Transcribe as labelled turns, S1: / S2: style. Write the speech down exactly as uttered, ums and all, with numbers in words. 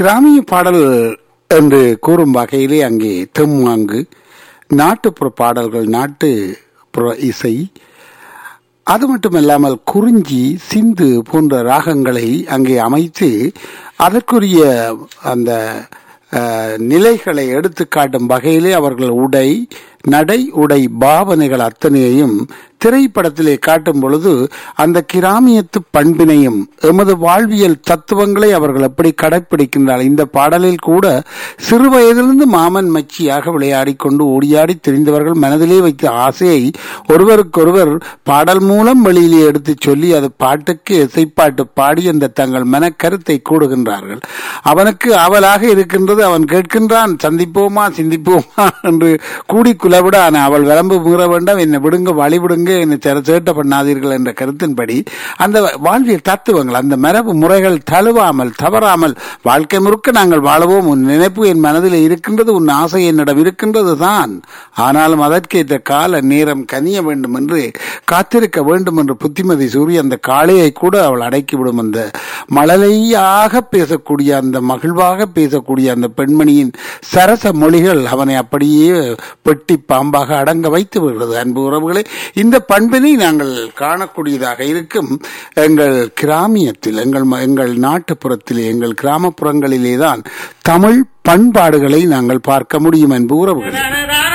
S1: கிராமிய பாடல் என்று கூறும் வகையிலே அங்கே தெம்மாங்கு, நாட்டுப்புற பாடல்கள், நாட்டுப்புற இசை, அது மட்டுமல்லாமல் குறிஞ்சி, சிந்து போன்ற ராகங்களை அங்கே அமைத்து அதற்குரிய அந்த நிலைகளை எடுத்து காட்டும் வகையிலே அவர்கள் உடை, நடை, உடை பாவனைகள் அத்தனையையும் திரைப்படத்திலே காட்டும் பொழுது அந்த கிராமியத்து பண்பினையும் எமது வாழ்வியல் தத்துவங்களை அவர்கள் எப்படி கடைப்பிடிக்கின்றார்கள். இந்த பாடலில் கூட சிறு வயதிலிருந்து மாமன் மச்சியாக விளையாடி கொண்டு ஓடியாடி தெரிந்தவர்கள் மனதிலே வைத்த ஆசையை ஒருவருக்கொருவர் பாடல் மூலம் வெளியிலே எடுத்து சொல்லி அது பாட்டுக்கு இசைப்பாட்டு பாடி அந்த தங்கள் மனக்கருத்தை கூடுகின்றார்கள். அவனுக்கு அவளாக இருக்கின்றது, அவன் கேட்கின்றான் சந்திப்போமா சிந்திப்போமா என்று கூடி குலவிட, அவள் விளம்பு மீற வேண்டாம், என்னை விடுங்க வழி விடுங்க, என்னை சேட்ட பண்ணாதீர்கள் என்ற கருத்தின்படி அந்த வாழ்வியல் தத்துவங்கள், அந்த மரபு முறைகள் தழுவாமல் தவறாமல் வாழ்க்கை முழுக்க நாங்கள் வாழவோம். உன் நினைப்பு என் மனதில் இருக்கின்றது, உன் ஆசை என்னிடம் இருக்கின்றது தான், ஆனாலும் அதற்கேற்ற கால நேரம் கனிய வேண்டும் என்று காத்திருக்க வேண்டும் என்று புத்திமதி சூறி அந்த காளையை கூட அவள் அடக்கிவிடும். அந்த மழலையாக பேசக்கூடிய, அந்த மகிழ்வாக பேசக்கூடிய அந்த பெண்மணியின் சரச மொழிகள் அவனை அப்படியே பெட்டி பாம்பாக அடங்க வைத்து விடுகிறது. அன்பு உறவுகளே, இந்த பண்பினை நாங்கள் காணக்கூடியதாக இருக்கும் எங்கள் கிராமியத்தில், எங்கள் எங்கள் நாட்டுப்புறத்திலே, எங்கள் கிராமப்புறங்களிலே தான் தமிழ் பண்பாடுகளை நாங்கள் பார்க்க முடியும். அன்பு உறவுகளே.